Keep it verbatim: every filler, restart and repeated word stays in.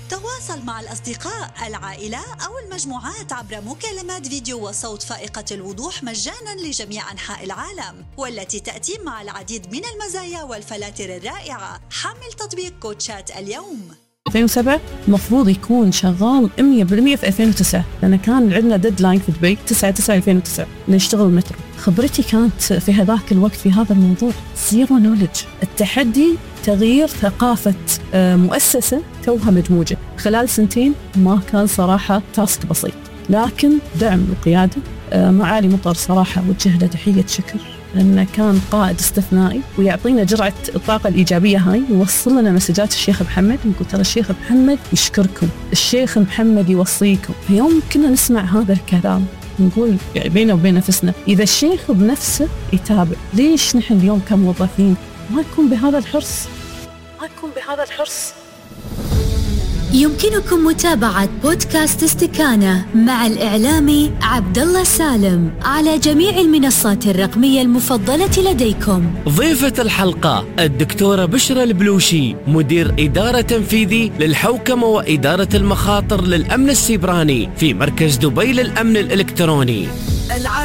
تواصل مع الأصدقاء، العائلة أو المجموعات عبر مكالمات فيديو وصوت فائقة الوضوح مجانا لجميع أنحاء العالم، والتي تأتي مع العديد من المزايا والفلاتر الرائعة. حمل تطبيق كوتشات اليوم. ألفين وسبعة مفروض يكون شغال مية بالمية في ألفين وتسعة، لأن كان عندنا ديدلاين في دبي تسعة تسعة ألفين وتسعة نشتغل مترو. خبرتي كانت في هذاك الوقت في هذا الموضوع زيرو نولج. التحدي تغيير ثقافة مؤسسة توها مدموجة خلال سنتين ما كان صراحة تاسك بسيط، لكن دعم القيادة معالي مطر صراحة وجه له تحية شكر، لأنه كان قائد استثنائي ويعطينا جرعة الطاقة الإيجابية هاي، ويوصل لنا مسجات الشيخ محمد ونقول ترى الشيخ محمد يشكركم، الشيخ محمد يوصيكم. في يوم كنا نسمع هذا الكلام نقول يعني بيننا وبين نفسنا إذا الشيخ بنفسه يتابع، ليش نحن اليوم كموظفين ما يكون بهذا الحرص ما يكون بهذا الحرص يمكنكم متابعة بودكاست استكانة مع الإعلامي عبد الله سالم على جميع المنصات الرقمية المفضلة لديكم. ضيفة الحلقة الدكتورة بشرى البلوشي، مدير إدارة تنفيذي للحوكمة وإدارة المخاطر للأمن السيبراني في مركز دبي للأمن الإلكتروني.